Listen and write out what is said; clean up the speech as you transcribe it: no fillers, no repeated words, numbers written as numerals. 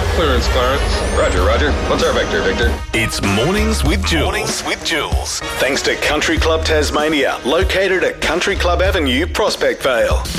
Clearance, Clarence. Roger. What's our vector, Victor? It's Mornings with Jules. Thanks to Country Club Tasmania, located at Country Club Avenue, Prospect Vale.